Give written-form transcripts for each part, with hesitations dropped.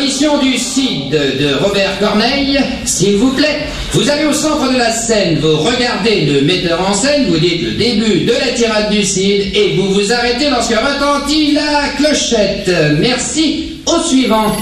l'audition du Cid de Robert Corneille, s'il vous plaît. Vous allez au centre de la scène, vous regardez le metteur en scène, vous dites le début de la tirade du Cid et vous vous arrêtez lorsque retentit la clochette. Merci. Au suivant.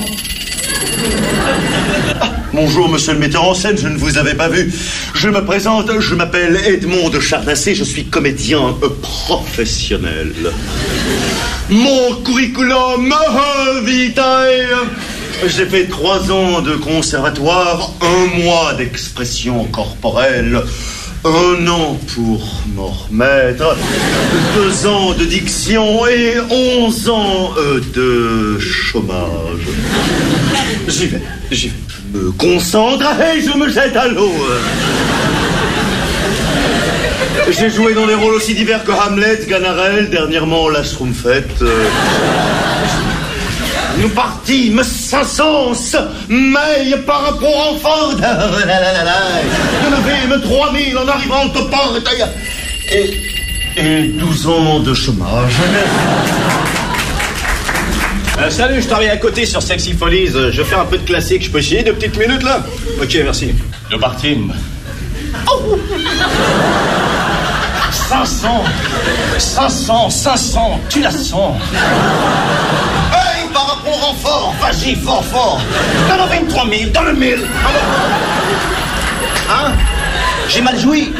Bonjour, monsieur le metteur en scène, je ne vous avais pas vu. Je me présente, je m'appelle Edmond de Charnassé, je suis comédien professionnel. Mon curriculum vitae. J'ai fait 3 ans de conservatoire, 1 mois d'expression corporelle, 1 an pour m'en remettre, 2 ans de diction et 11 ans de chômage. J'y vais. Je me concentre et je me jette à l'eau. J'ai joué dans des rôles aussi divers que Hamlet, Ganarelle, dernièrement la Schtroumpfette. Nous partîmes sans sens, mais par rapport en Ford. Nous levîmes 3000 en arrivant au port. Et 12 ans de chômage. Salut, je travaille à côté sur Sexy Follies. Je fais un peu de classique. Je peux chier 2 petites minutes là? Ok, merci. Nous partîmes. Oh 500, tu la sens. Hey, par rapport en fort, vas-y, fort. Dans le 23 000, dans le 1000. Hein? J'ai mal joui.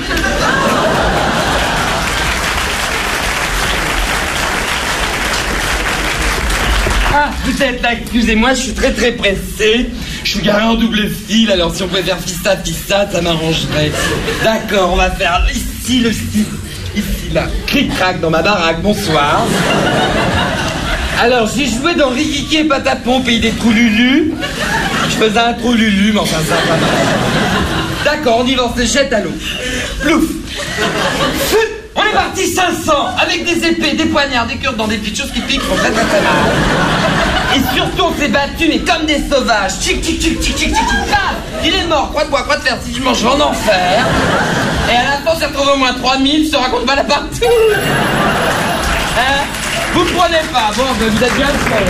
Ah, vous êtes là, excusez-moi, je suis très pressé. Je suis garé en double fil, alors si on pouvait faire fista, ça m'arrangerait. D'accord, on va faire ici le style. Ici, là, cric-crac dans ma baraque, bonsoir. Alors, j'ai joué dans Rikiki et Patapon, pays des trous Lulu. Je faisais un trou Lulu, mais enfin, ça va pas mal. D'accord, on y va, on se jette à l'eau. Plouf. On est parti 500, avec des épées, des poignards, des cures dans des petites choses qui piquent, font très mal. Et surtout, on s'est battus, mais comme des sauvages. Tchic, paf. Il est mort, croix de bois, croix de fer, si je mange en enfer. Et à la fin, on s'est retrouvé au moins 3000, se raconte pas la partie. Hein? Vous me prenez pas, bon, ben vous êtes bien seul.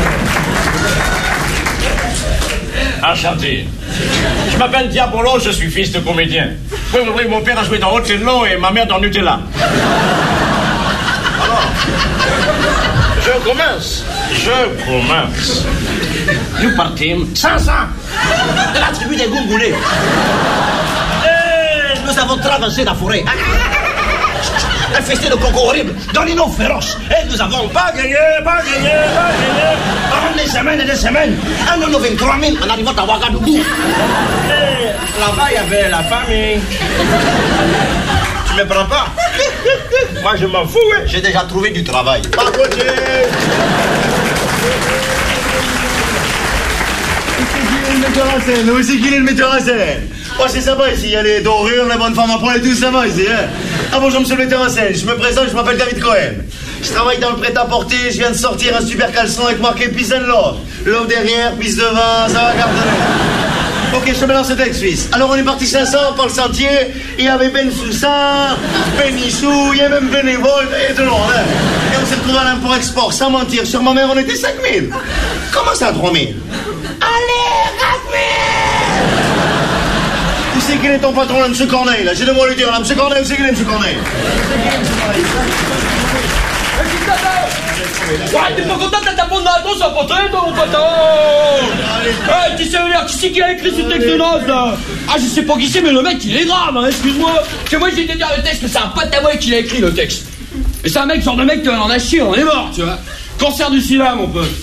Enchanté. Je m'appelle Diabolo, je suis fils de comédien. Oui, mon père a joué dans Othello et ma mère dans Nutella. Alors, je commence. Nous partîmes 500 de la tribu des Goumboulés. Et nous avons traversé la forêt. Un festin de coco horrible, dans les noms féroces. Et nous avons pas gagné. Pendant des semaines et des semaines. Un an 23 000 en arrivant à Ouagadougou. Et là-bas, il y avait la famille. Tu me prends pas? Moi, je m'en fous, hein. J'ai déjà trouvé du travail. Pas côté. Où c'est qu'il est le metteur en scène? Oh, c'est sympa ici, il y a les dorures, les bonnes femmes à poil et tout ça ici, hein. Ah bonjour monsieur le metteur en scène, je me présente, je m'appelle David Cohen. Je travaille dans le prêt-à-porter, je viens de sortir un super caleçon avec marqué Peace and Love. Love derrière, pisse devant, ça va garder. Ok, je te mets dans ce texte, fils. Alors on est parti 500 par le sentier, il y avait Ben Soussan, Ben Issou, il y a même Bénévole, et tout le monde, hein. Et on s'est retrouvé à l'import-export, sans mentir, sur ma mère on était 5000. Comment ça 3000? Allez, 4000! Tu sais quel est ton patron, là, M. Corneille, là? J'ai de moi lui dire, là, M. Corneille, où c'est qu'il est, M. Corneille? Ouais, t'es pas content de ta bonne réponse à porter, toi, mon poteau? Hey, qui c'est qui a écrit ce texte de naze, là? Ah, je sais pas qui c'est, mais le mec, il est grave, hein, excuse-moi. Parce que moi, j'ai été dire le texte, que c'est un pote à moi qui l'a écrit, le texte. Et c'est un mec, genre de mec, on en a chié, on est mort, tu vois. Cancer du sida, mon pote.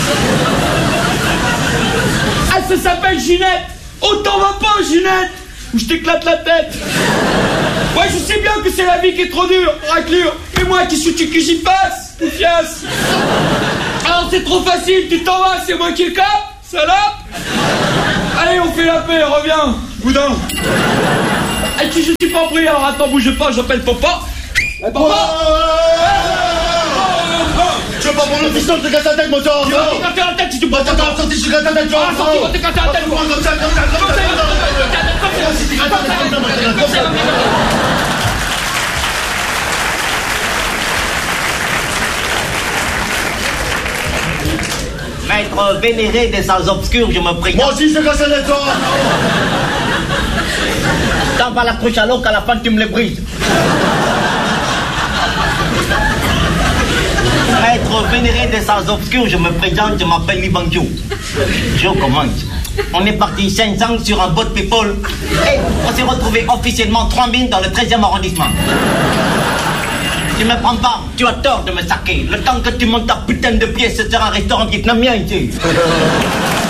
Ah, ça s'appelle Ginette. Oh, t'en vas pas, Ginette, ou je t'éclate la tête. Ouais, je sais bien que c'est la vie qui est trop dure, raclure. Et moi, qu'est-ce que j'y passe, poufiasse? Alors c'est trop facile, tu t'en vas, c'est moi qui le capte, salope. Allez, on fait la paix, reviens, boudin. Et si je suis pas pris, alors attends, bouge pas, j'appelle papa. Papa. Je veux pas pour le fiston, te casse la tête, moteur. Tu vas te casser la tête si tu Attends, je te casse la tête, tu vas te casser la tête. Maître vénéré des salles obscures, je me présente. Moi aussi, c'est que c'est des toi. T'en vas la cruche à l'eau qu'à la fin tu me les brises. Maître vénéré des salles obscures, je me présente, je m'appelle Libanjo. Je commence. On est parti 5 ans sur un boat people et on s'est retrouvé officiellement 3000 dans le 13e arrondissement. Tu me prends pas, tu as tort de me saquer. Le temps que tu montes ta putain de pièce, ce sera un restaurant vietnamien ici.